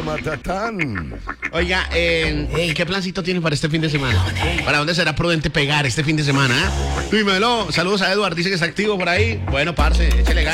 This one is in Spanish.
Matatán. Oiga, ¿qué plancito tiene para este fin de semana? ¿Para dónde será prudente pegar este fin de semana? Dímelo. Saludos a Edward, dice que está activo por ahí. Bueno, parce, échele ganas.